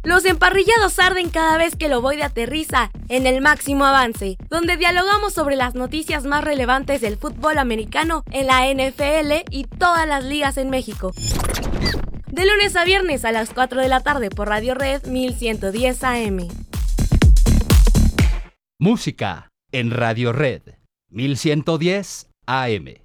Los emparrillados arden cada vez que el ovoide aterriza en el máximo avance, donde dialogamos sobre las noticias más relevantes del fútbol americano en la NFL y todas las ligas en México. De lunes a viernes a las 4 de la tarde por Radio Red 1110 AM. Música en Radio Red 1110 AM.